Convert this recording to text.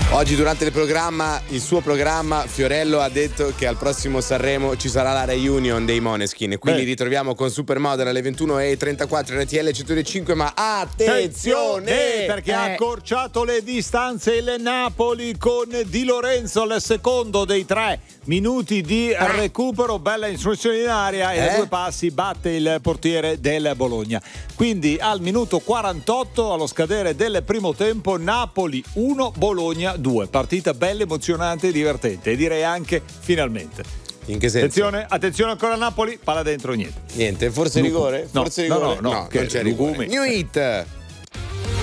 Oggi durante il suo programma, Fiorello ha detto che al prossimo Sanremo ci sarà la reunion dei Måneskin, quindi ritroviamo con Supermodel alle 21:34 RTL 105, ma attenzione! Perché ha accorciato le distanze il Napoli con Di Lorenzo al secondo dei 3 minuti di recupero, bella istruzione in aria e a 2 passi batte il portiere del Bologna. Quindi al minuto 48, allo scadere del primo tempo, Napoli 1, Bologna 2. Partita bella, emozionante e divertente, e direi anche finalmente. In che senso? Attenzione ancora Napoli, palla dentro, niente. Niente, forse rigore? No, Forse rigore? no, non c'è rigore. New Hit.